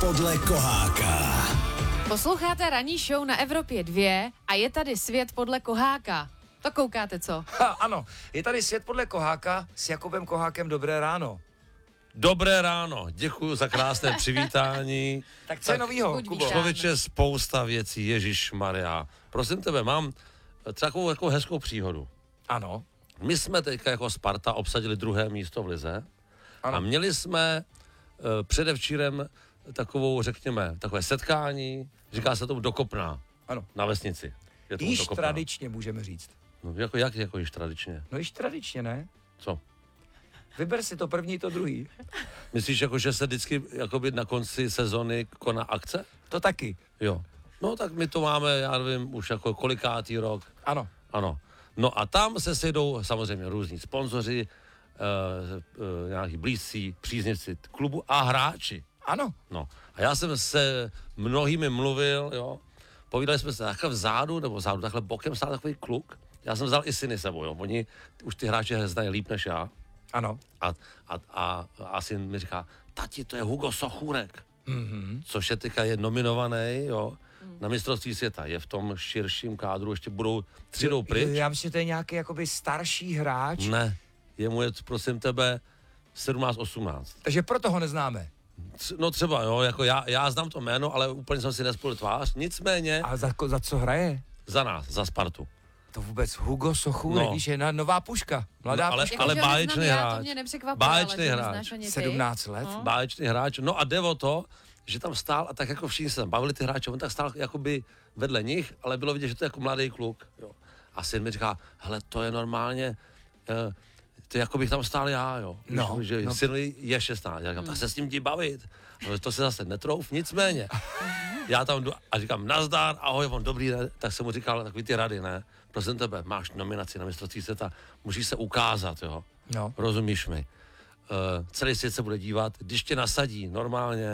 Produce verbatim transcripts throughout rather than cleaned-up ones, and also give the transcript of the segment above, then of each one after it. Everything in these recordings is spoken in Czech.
podle Koháka. Posloucháte ranní show na Evropě dva a je tady svět podle Koháka. To koukáte, co? Ha, ano, je tady svět podle Koháka s Jakubem Kohákem. Dobré ráno. Dobré ráno, děkuji za krásné přivítání. Tak co je novýho, buď Kubo? vítán. Člověče, spousta věcí, Ježišmarja. Prosím tebe, mám takovou jako hezkou příhodu. Ano. My jsme teďka jako Sparta obsadili druhé místo v lize Ano. a měli jsme uh, předevčírem takovou, řekněme, takové setkání, říká se tomu Dokopná, Ano. na vesnici. Je tomu Již Dokopná. tradičně můžeme říct. No, jako, jak jako již tradičně? No již tradičně, ne? Co? Vyber si to první, to druhý. Myslíš, jako, že se vždycky jakoby na konci sezony koná akce? To taky. Jo. No tak my to máme, já nevím, už jako kolikátý rok. Ano. Ano. No a tam se sejdou samozřejmě různí sponzoři, uh, uh, nějaký blízcí, příznivci klubu a hráči. Ano. No. A já jsem se mnohými mluvil, jo. Povídali jsme se takhle vzadu, nebo vzadu, takhle bokem stál takový kluk. Já jsem vzal i syny sebou, jo. Oni už ty hráči znají líp než já. Ano. A, a, a, a syn mi říká, tati, to je Hugo Sochůrek. Mhm. Což je teďka je nominovaný, jo, na mistrovství světa. Je v tom širším kádru, ještě budou, tři jdou pryč. Já myslím, že to je nějaký jakoby starší hráč, Ne, jemu je, prosím tebe, sedmnáct osmnáct. takže proto ho neznáme. Tř- No třeba, jo, jako já, já znám to jméno, ale úplně jsem si nespojil tvář. Nicméně A za, ko- za co hraje? za nás, za Spartu. To vůbec Hugo Sochůrek, No. víš, je na nová puška, mladá No, ale- puška. Jako, ale že ho neznám báječný já, hráč. To mě nepřekvapuje, Báječný ale že hráč. neznáš ani ty. sedmnáct let. No. Báječný hráč. No a jde o to, že tam stál a tak jako všichni se tam bavili ty hráči, on tak stál jakoby vedle nich, ale bylo vidět, že to je jako mladý kluk. Jo. A syn mi říká, hele, to je normálně, uh, to je jako bych tam stál já, jo. No, Víš, že no. synovi je šestnáct. Já říkám, tak se s ním jdi bavit. Ale to se zase netrouf, nicméně. Já tam jdu a říkám, nazdar, ahoj, on dobrý, ne? Tak jsem mu říkal takový ty rady, ne? Prosím tebe, máš nominaci na mistrovství světa, musíš se ukázat, jo. No. Rozumíš mi? Uh, celý svět se bude dívat, když tě nasadí normálně,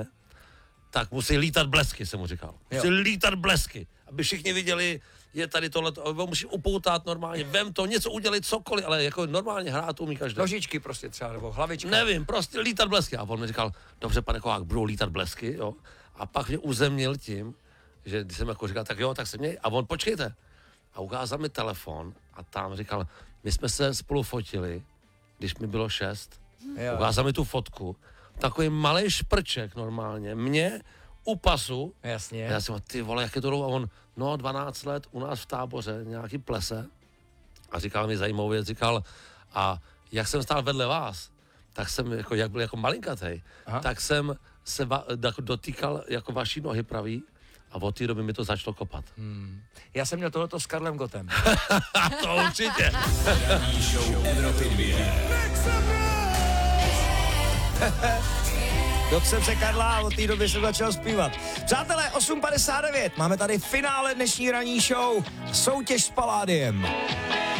tak musí lítat blesky, jsem mu říkal. Musí Jo. lítat blesky, aby všichni viděli, je tady tohle, musí upoutat normálně, vem to, něco udělit, cokoliv, ale jako normálně hrát umí každý. Nožičky prostě třeba, nebo hlavička. Nevím, prostě lítat blesky. A on mi říkal, dobře, pane Kohák, budou lítat blesky, jo. A pak mě uzemnil tím, že když jsem jako říkal, tak jo, tak se měj. A on, počkejte. A ukázal mi telefon a tam říkal, my jsme se spolu fotili, když mi bylo šest. Jo. Ukázal mi tu fotku. Takový malý šprček normálně. Mě u pasu. Jasně. A já jsem říkal, ty vole, jak je to dlouho? A on, no, dvanáct let u nás v táboře, nějaký plese. A říkal mi zajímavou věc, říkal, a jak jsem stál vedle vás, tak jsem, jako, jak byl jako malinkatej, Aha. tak jsem se va, jako dotýkal jako vaší nohy pravý a od té doby mi to začalo kopat. Hmm. Já jsem měl tohleto s Karlem Gotem. To určitě. Ranní show Evropy dva. Dob jsem se Karla a od té doby jsem začal zpívat. Přátelé, osm padesát devět, máme tady finále dnešní ranní show, soutěž s Palládiem.